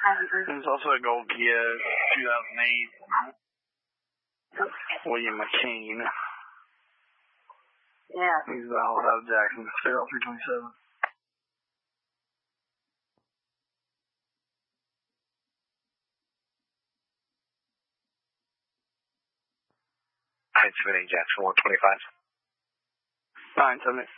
There's also a gold Kia 2008 William McCain. Yeah. He's out of Jackson. Straight out 327. Jackson 125. 978.